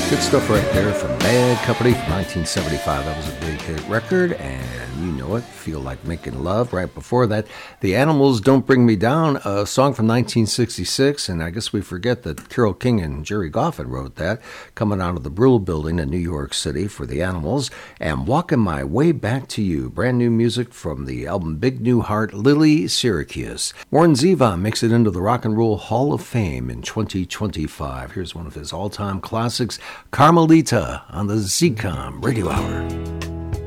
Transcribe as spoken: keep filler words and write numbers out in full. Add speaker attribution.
Speaker 1: Good stuff right there from Bad Company from nineteen seventy-five. That was a big hit record, and you know it, Feel Like Making Love. Right before that, The Animals, Don't Bring Me Down, a song from nineteen sixty-six, and I guess we forget that Carole King and Jerry Goffin wrote that, coming out of the Brill Building in New York City for The Animals, and Walking My Way Back to You, brand new music from the album Big New Heart, Lily Syracuse. Warren Zevon makes it into the Rock and Roll Hall of Fame in twenty twenty-five. Here's one of his all-time classics, Carmelita on the Z-Com Radio Hour.